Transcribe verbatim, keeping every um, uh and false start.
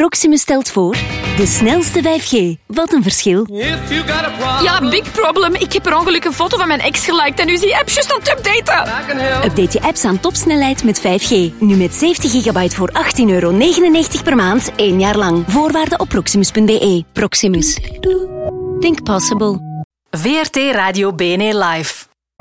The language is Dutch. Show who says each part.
Speaker 1: Proximus stelt voor de snelste vijf G. Wat een verschil.
Speaker 2: Ja, big problem. Ik heb per ongeluk een foto van mijn ex geliked en nu is die app juist aan het updaten.
Speaker 1: Update je apps aan topsnelheid met vijf G. Nu met zeventig gigabyte voor achttien euro negenennegentig per maand, één jaar lang. Voorwaarden op proximus punt b e. Proximus. Think possible.
Speaker 3: V R T Radio B N E Live.